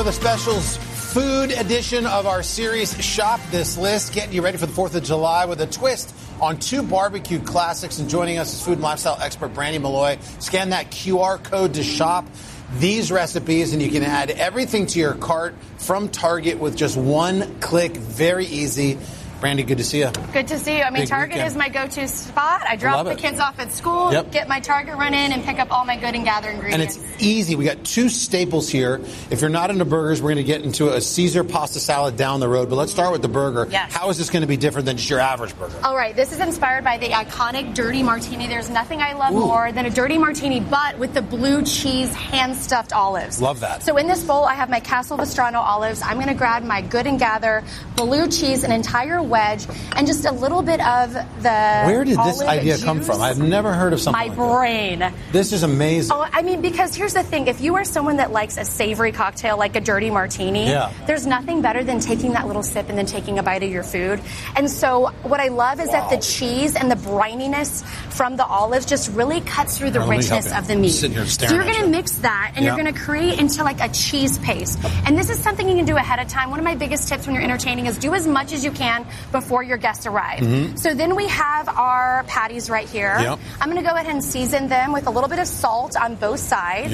The specials food edition of our series Shop This List, getting you ready for the 4th of July with a twist on 2 barbecue classics. And joining us is food and lifestyle expert Brandy Malloy. Scan that QR code to shop these recipes, and you can add everything to your cart from Target with just one click. Very easy. Brandy, good to see you. Good to see you. I mean, Target is my go-to spot. I drop the kids off at school, get my Target run in, and pick up all my good and gather ingredients. And it's easy. We got 2 staples here. If you're not into burgers, we're going to get into a Caesar pasta salad down the road. But let's start with the burger. Yes. How is this going to be different than just your average burger? All right. This is inspired by the iconic Dirty Martini. There's nothing I love more than a Dirty Martini, but with the blue cheese hand-stuffed olives. Love that. So in this bowl, I have my Castle Vestrano olives. I'm going to grab my Good and Gather blue cheese, an entire wedge, and just a little bit of the Where did this idea juice. come from? I've never heard of something My brain. This is amazing. Oh, I mean, because here's the thing. If you are someone that likes a savory cocktail like a Dirty Martini, there's nothing better than taking that little sip and then taking a bite of your food. And so what I love is that the cheese and the brininess from the olives just really cuts through the richness of the meat. So you're going to mix that, and you're going to create into like a cheese paste. And this is something you can do ahead of time. One of my biggest tips when you're entertaining is do as much as you can before your guests arrive. So then we have our patties right here. I'm going to go ahead and season them with a little bit of salt on both sides.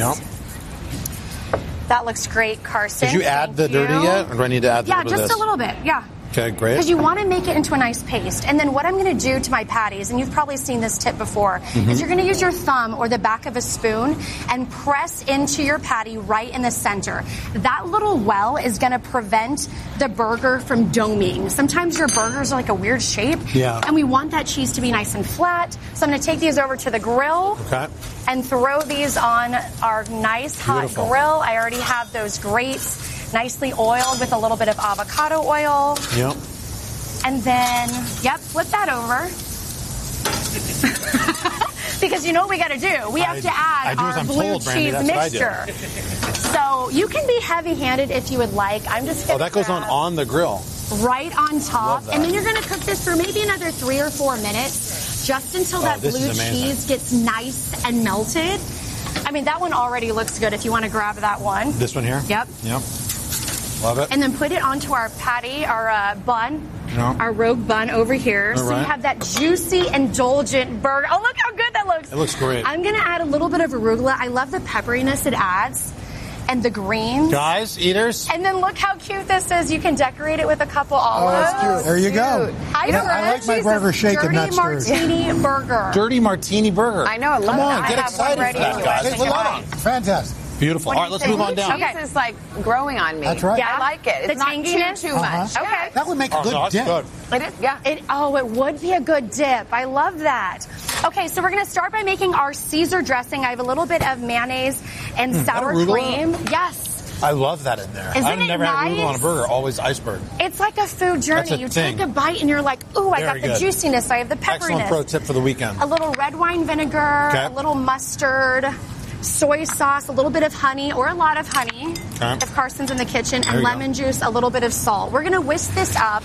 That looks great, Carson. Did you add the dirty yet? Or do I need to add a little bit. Yeah. Okay, great. Because you want to make it into a nice paste. And then what I'm going to do to my patties, and you've probably seen this tip before, is you're going to use your thumb or the back of a spoon and press into your patty right in the center. That little well is going to prevent the burger from doming. Sometimes your burgers are like a weird shape, and we want that cheese to be nice and flat. So I'm going to take these over to the grill and throw these on our nice hot grill. I already have those grates nicely oiled with a little bit of avocado oil. And then, flip that over. Because you know what we got to do? We have to add our blue cheese mixture. So you can be heavy-handed if you would like. I'm just going to that goes on the grill. Right on top. And then you're going to cook this for maybe another 3 or 4 minutes, just until that blue cheese gets nice and melted. I mean, that one already looks good if you want to grab that one. This one here? Yep. Love it. And then put it onto our patty, our bun, our rogue bun over here. So you have that juicy, indulgent burger. Oh, look how good that looks. It looks great. I'm going to add a little bit of arugula. I love the pepperiness it adds. And the greens. Guys, eaters. And then look how cute this is. You can decorate it with a couple olives. Oh, that's cute. There you go. I like my burger shaken, not stirred. Dirty Martini burger. Dirty Martini burger. I know. I love Come on, it. get excited for that, guys. Fantastic. Beautiful. All right, let's move on down. Cheese is like growing on me. That's right. Yeah, I like it. It's not too much. Okay. That would make a good dip. It is, yeah. It would be a good dip. I love that. Okay, so we're going to start by making our Caesar dressing. I have a little bit of mayonnaise and sour cream. Yes. I love that in there. Isn't I've never had arugula on a burger, always iceberg. It's like a food journey. You take a bite and you're like, ooh, I got the juiciness. I have the pepperiness. Excellent pro tip for the weekend. A little red wine vinegar, a little mustard, soy sauce, a little bit of honey or a lot of honey if Carson's in the kitchen, and lemon juice, a little bit of salt. We're going to whisk this up.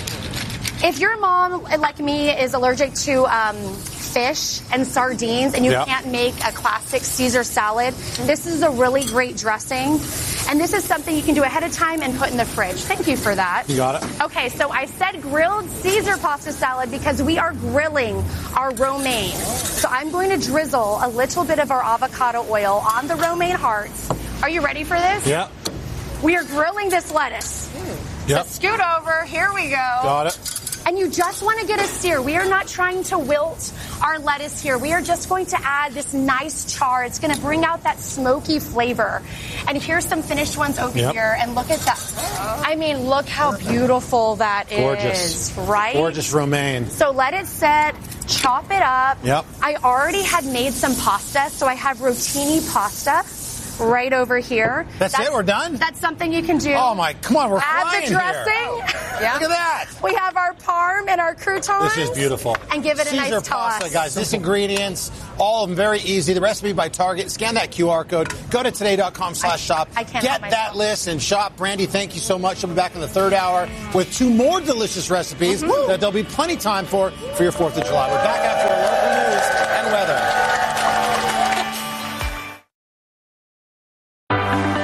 If your mom, like me, is allergic to fish and sardines and you can't make a classic Caesar salad, this is a really great dressing. And this is something you can do ahead of time and put in the fridge. Thank you for that. You got it. Okay, so I said grilled Caesar pasta salad because we are grilling our romaine. So I'm going to drizzle a little bit of our avocado oil on the romaine hearts. Are you ready for this? Yeah. We are grilling this lettuce. So scoot over. Here we go. Got it. And you just want to get a sear. We are not trying to wilt our lettuce here. We are just going to add this nice char. It's going to bring out that smoky flavor. And here's some finished ones over here. And look at that. I mean, look how beautiful that is. Right? Gorgeous romaine. So let it set. Chop it up. Yep. I already had made some pasta, so I have rotini pasta right over here. That's it? We're done? That's something you can do. Oh, my. Come on, we're flying add the dressing. Look at that. We have our parm and our croutons. This is beautiful. And give it a nice Caesar toss. pasta, guys. This ingredients, all of them very easy. The recipe by Target. Scan that QR code. Go to today.com/shop. I can't Get that list and shop. Brandy, thank you so much. She'll be back in the third hour with 2 more delicious recipes that there'll be plenty time for your 4th of July. We're back after the local news and weather.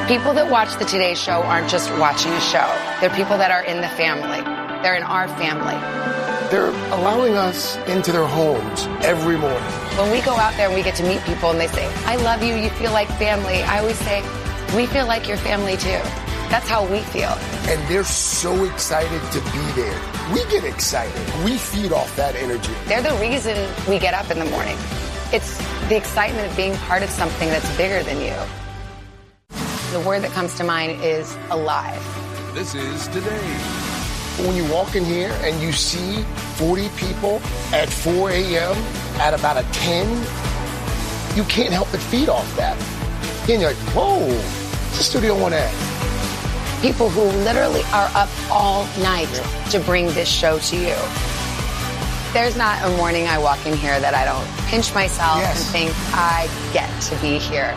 People that watch the Today Show aren't just watching a show. They're people that are in the family. They're in our family. They're allowing us into their homes every morning. When we go out there and we get to meet people and they say, I love you, you feel like family, I always say, we feel like your family too. That's how we feel. And they're so excited to be there. We get excited. We feed off that energy. They're the reason we get up in the morning. It's the excitement of being part of something that's bigger than you. The word that comes to mind is alive. This is Today. When you walk in here and you see 40 people at 4 a.m. at about a 10, you can't help but feed off that. And you're like, whoa, it's a Studio One ad. People who literally are up all night to bring this show to you. There's not a morning I walk in here that I don't pinch myself and think, I get to be here.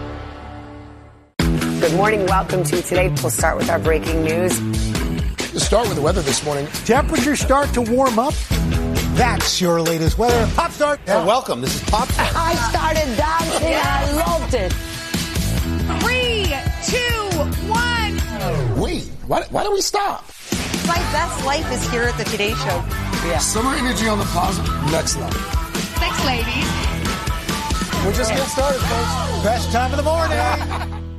Good morning. Welcome to Today. We'll start with our breaking news. To start with the weather this morning. Temperatures start to warm up. That's your latest weather. Pop Start. Yeah. Welcome. This is Pop Start. I started dancing and I loved it. 3, 2, 1. Wait, why do we stop? My best life is here at the Today Show. Yeah. Summer energy on the plaza, next level. Thanks, ladies. We're just getting started, folks. Best time of the morning.